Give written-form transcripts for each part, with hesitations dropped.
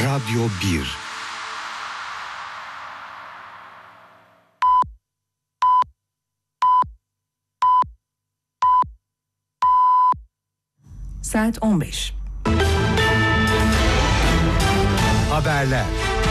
Radyo 1. Saat 15. Haberler.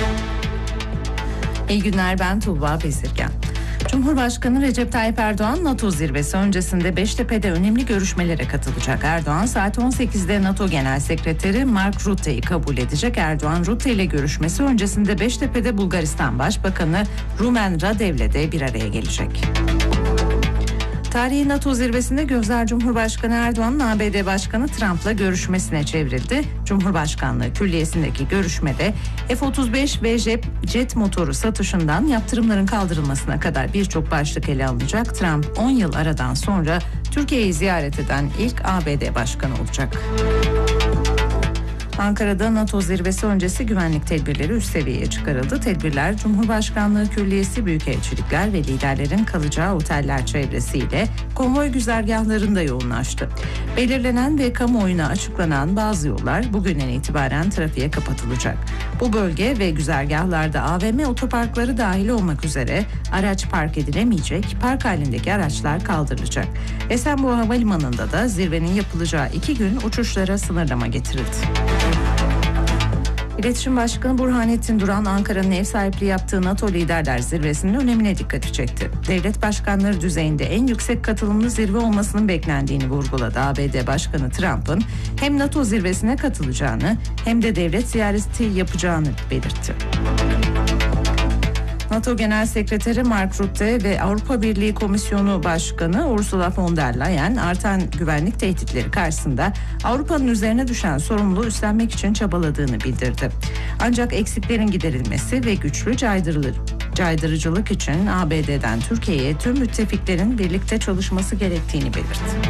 İyi günler, ben Tuğba Bezirgen. Cumhurbaşkanı Recep Tayyip Erdoğan NATO zirvesi öncesinde Beştepe'de önemli görüşmelere katılacak. Erdoğan saat 18'de NATO Genel Sekreteri Mark Rutte'yi kabul edecek. Erdoğan Rutte ile görüşmesi öncesinde Beştepe'de Bulgaristan Başbakanı Rumen Radev'le de bir araya gelecek. Tarihi NATO zirvesinde gözler Cumhurbaşkanı Erdoğan'ın ABD Başkanı Trump'la görüşmesine çevrildi. Cumhurbaşkanlığı Külliyesi'ndeki görüşmede F-35 ve jet motoru satışından yaptırımların kaldırılmasına kadar birçok başlık ele alınacak. Trump 10 yıl aradan sonra Türkiye'yi ziyaret eden ilk ABD Başkanı olacak. Ankara'da NATO zirvesi öncesi güvenlik tedbirleri üst seviyeye çıkarıldı. Tedbirler Cumhurbaşkanlığı Külliyesi, büyükelçilikler ve liderlerin kalacağı oteller çevresiyle konvoy güzergahlarında yoğunlaştı. Belirlenen ve kamuoyuna açıklanan bazı yollar bugünden itibaren trafiğe kapatılacak. Bu bölge ve güzergahlarda AVM otoparkları dahil olmak üzere araç park edilemeyecek, park halindeki araçlar kaldırılacak. Esenboğa Havalimanı'nda da zirvenin yapılacağı 2 gün uçuşlara sınırlama getirildi. İletişim Başkanı Burhanettin Duran, Ankara'nın ev sahipliği yaptığı NATO Liderler Zirvesi'nin önemine dikkati çekti. Devlet başkanları düzeyinde en yüksek katılımlı zirve olmasının beklendiğini vurguladı. ABD Başkanı Trump'ın hem NATO zirvesine katılacağını hem de devlet ziyareti yapacağını belirtti. NATO Genel Sekreteri Mark Rutte ve Avrupa Birliği Komisyonu Başkanı Ursula von der Leyen artan güvenlik tehditleri karşısında Avrupa'nın üzerine düşen sorumluluğu üstlenmek için çabaladığını bildirdi. Ancak eksiklerin giderilmesi ve güçlü caydırıcılık için ABD'den Türkiye'ye tüm müttefiklerin birlikte çalışması gerektiğini belirtti.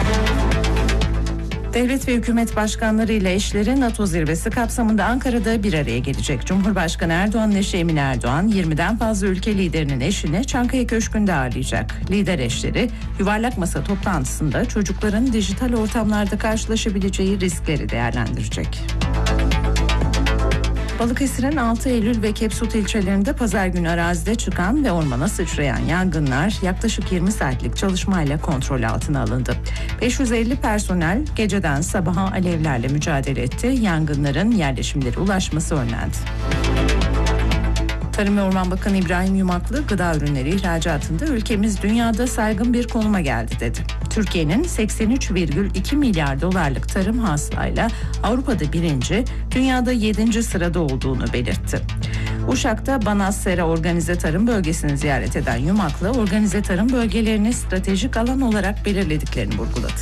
Devlet ve hükümet başkanları ile eşleri NATO zirvesi kapsamında Ankara'da bir araya gelecek. Cumhurbaşkanı Erdoğan'ın eşi Emine Erdoğan, 20'den fazla ülke liderinin eşini Çankaya Köşkü'nde ağırlayacak. Lider eşleri yuvarlak masa toplantısında çocukların dijital ortamlarda karşılaşabileceği riskleri değerlendirecek. Balıkesir'in 6 Eylül ve Kepsut ilçelerinde pazar günü arazide çıkan ve ormana sıçrayan yangınlar yaklaşık 20 saatlik çalışmayla kontrol altına alındı. 550 personel geceden sabaha alevlerle mücadele etti. Yangınların yerleşimlere ulaşması önlendi. Tarım ve Orman Bakanı İbrahim Yumaklı, gıda ürünleri ihracatında ülkemiz dünyada saygın bir konuma geldi dedi. Türkiye'nin 83,2 milyar dolarlık tarım hasılayla Avrupa'da 1. dünyada 7. sırada olduğunu belirtti. Uşak'ta Banassera Organize Tarım Bölgesi'ni ziyaret eden Yumaklı, organize tarım bölgelerini stratejik alan olarak belirlediklerini vurguladı.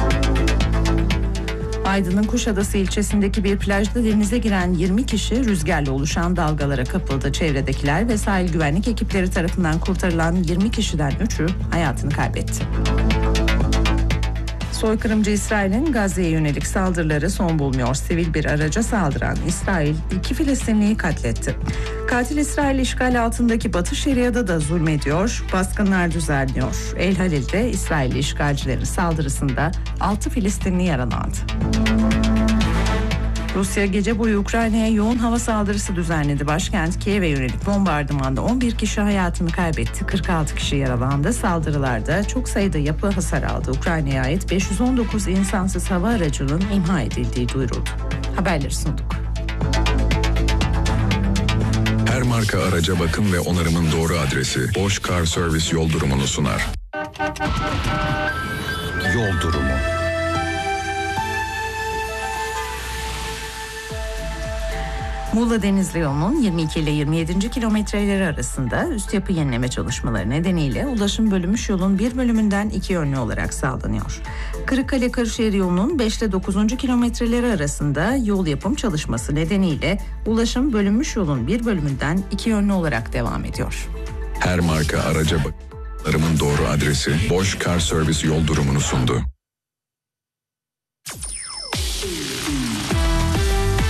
Aydın'ın Kuşadası ilçesindeki bir plajda denize giren 20 kişi rüzgarla oluşan dalgalara kapıldı. Çevredekiler ve sahil güvenlik ekipleri tarafından kurtarılan 20 kişiden 3'ü hayatını kaybetti. Soykırımcı İsrail'in Gazze'ye yönelik saldırıları son bulmuyor. Sivil bir araca saldıran İsrail 2 Filistinliyi katletti. Katil İsrail işgal altındaki Batı Şeria'da da zulmediyor, baskınlar düzenliyor. El Halil'de İsrailli işgalcilerin saldırısında 6 Filistinli yaralandı. Rusya gece boyu Ukrayna'ya yoğun hava saldırısı düzenledi. Başkent Kiev'e yönelik bombardımanda 11 kişi hayatını kaybetti. 46 kişi yaralandı. Saldırılarda çok sayıda yapı hasar aldı. Ukrayna'ya ait 519 insansız hava aracının imha edildiği duyuruldu. Haberleri sunduk. Her marka araca bakım ve onarımın doğru adresi Bosch Car Service yol durumunu sunar. Yol durumu. Muğla Denizli yolunun 22 ile 27. kilometreleri arasında üst yapı yenileme çalışmaları nedeniyle ulaşım bölünmüş yolun bir bölümünden 2 yönlü olarak sağlanıyor. Kırıkkale Karışehir yolunun 5 ile 9. kilometreleri arasında yol yapım çalışması nedeniyle ulaşım bölünmüş yolun bir bölümünden 2 yönlü olarak devam ediyor. Her marka araca bakımın doğru adresi Bosch Car Service yol durumunu sundu.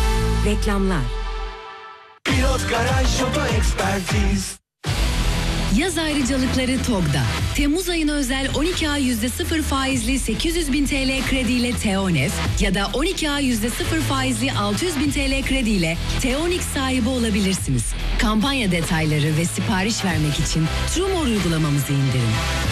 Reklamlar. Pilot Garaj Oto Ekspertiz. Yaz ayrıcalıkları TOG'da. Temmuz ayına özel 12 ay %0 faizli 800 bin TL krediyle Teonef ya da 12 ay %0 faizli 600 bin TL krediyle Teonix sahibi olabilirsiniz. Kampanya detayları ve sipariş vermek için TrueMore uygulamamızı indirin.